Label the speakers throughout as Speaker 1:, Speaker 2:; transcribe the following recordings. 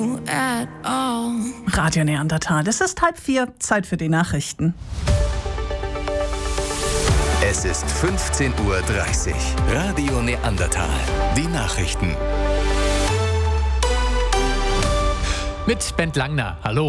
Speaker 1: Radio Neandertal, es ist 3:30, Zeit für die Nachrichten.
Speaker 2: Es ist 15:30 Uhr. Radio Neandertal. Die Nachrichten.
Speaker 3: Mit Bent Langner. Hallo.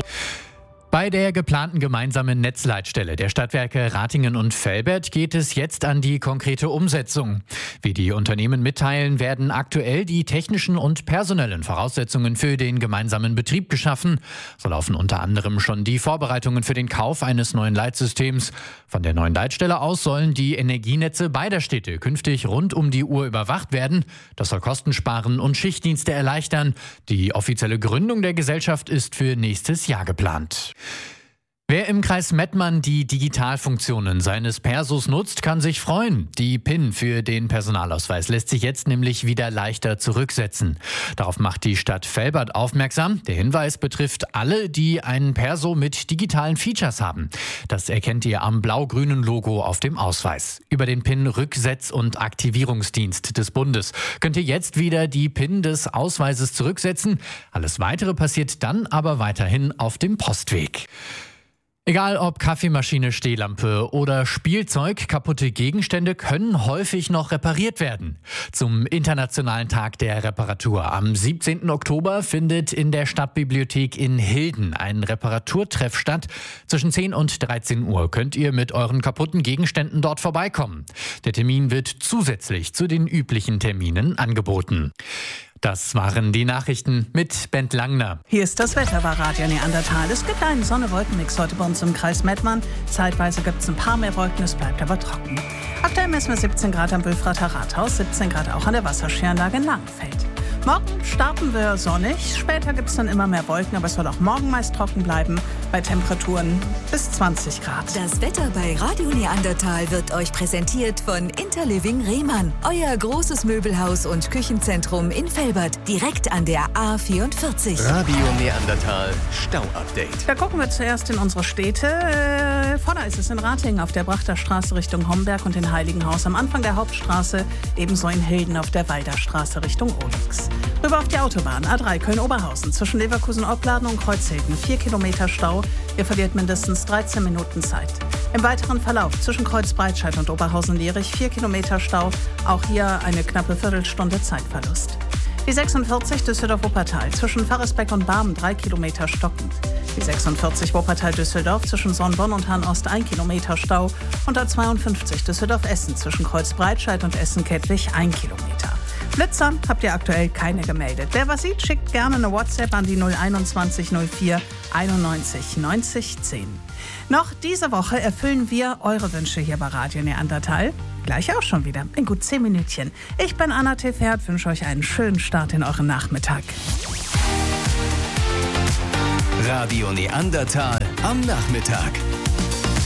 Speaker 3: Bei der geplanten gemeinsamen Netzleitstelle der Stadtwerke Ratingen und Velbert geht es jetzt an die konkrete Umsetzung. Wie die Unternehmen mitteilen, werden aktuell die technischen und personellen Voraussetzungen für den gemeinsamen Betrieb geschaffen. So laufen unter anderem schon die Vorbereitungen für den Kauf eines neuen Leitsystems. Von der neuen Leitstelle aus sollen die Energienetze beider Städte künftig rund um die Uhr überwacht werden. Das soll Kosten sparen und Schichtdienste erleichtern. Die offizielle Gründung der Gesellschaft ist für nächstes Jahr geplant. Wer im Kreis Mettmann die Digitalfunktionen seines Persos nutzt, kann sich freuen. Die PIN für den Personalausweis lässt sich jetzt nämlich wieder leichter zurücksetzen. Darauf macht die Stadt Velbert aufmerksam. Der Hinweis betrifft alle, die einen Perso mit digitalen Features haben. Das erkennt ihr am blau-grünen Logo auf dem Ausweis. Über den PIN-Rücksetz- und Aktivierungsdienst des Bundes könnt ihr jetzt wieder die PIN des Ausweises zurücksetzen. Alles Weitere passiert dann aber weiterhin auf dem Postweg. Egal ob Kaffeemaschine, Stehlampe oder Spielzeug, kaputte Gegenstände können häufig noch repariert werden. Zum Internationalen Tag der Reparatur am 17. Oktober findet in der Stadtbibliothek in Hilden ein Reparaturtreff statt. Zwischen 10 und 13 Uhr könnt ihr mit euren kaputten Gegenständen dort vorbeikommen. Der Termin wird zusätzlich zu den üblichen Terminen angeboten. Das waren die Nachrichten mit Bent Langner.
Speaker 1: Hier ist das Wetter bei Radio Neandertal. Es gibt einen Sonne-Wolken-Mix heute bei uns im Kreis Mettmann. Zeitweise gibt es ein paar mehr Wolken, es bleibt aber trocken. Aktuell messen wir 17 Grad am Wülfrather Rathaus, 17 Grad auch an der Wasserskianlage in Langenfeld. Morgen starten wir sonnig, später gibt es dann immer mehr Wolken, aber es soll auch morgen meist trocken bleiben, bei Temperaturen bis 20 Grad.
Speaker 4: Das Wetter bei Radio Neandertal wird euch präsentiert von Interliving Rehmann, euer großes Möbelhaus und Küchenzentrum in Velbert, direkt an der A44.
Speaker 2: Radio Neandertal Stau-Update.
Speaker 1: Da gucken wir zuerst in unsere Städte. Vorne ist es in Ratingen auf der Brachterstraße Richtung Homberg und in Heiligenhaus am Anfang der Hauptstraße, ebenso in Hilden auf der Walderstraße Richtung Olix. Rüber auf die Autobahn A3 Köln-Oberhausen zwischen Leverkusen-Opladen und Kreuzhilden 4 Kilometer Stau. Ihr verliert mindestens 13 Minuten Zeit. Im weiteren Verlauf zwischen Kreuzbreitscheid und Oberhausen-Lierich 4 Kilometer Stau. Auch hier eine knappe Viertelstunde Zeitverlust. Die 46 Düsseldorf-Wuppertal zwischen Pfarresbeck und Barmen 3 Kilometer stockend. Die 46 Wuppertal-Düsseldorf zwischen Sonnborn und Hahn-Ost 1 Kilometer Stau. Und A52 Düsseldorf-Essen zwischen Kreuzbreitscheid und Essen-Kettwig 1 Kilometer. Blitzer habt ihr aktuell keine gemeldet. Wer was sieht, schickt gerne eine WhatsApp an die 021 04 91 90 10. Noch diese Woche erfüllen wir eure Wünsche hier bei Radio Neandertal. Gleich auch schon wieder, in gut 10 Minütchen. Ich bin Anna Tefert, wünsche euch einen schönen Start in euren Nachmittag.
Speaker 2: Radio Neandertal am Nachmittag.